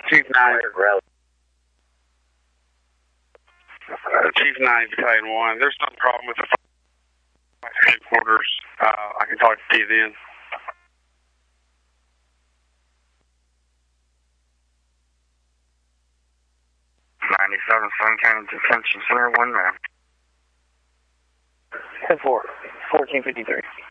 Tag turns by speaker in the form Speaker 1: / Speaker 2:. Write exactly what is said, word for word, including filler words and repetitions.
Speaker 1: Chief nine. Uh, Chief nine, Battalion one. There's no problem with the headquarters. Uh, I can talk to you then.
Speaker 2: ninety-seven, Sun County Detention Center, one man.
Speaker 3: ten four, fourteen fifty-three.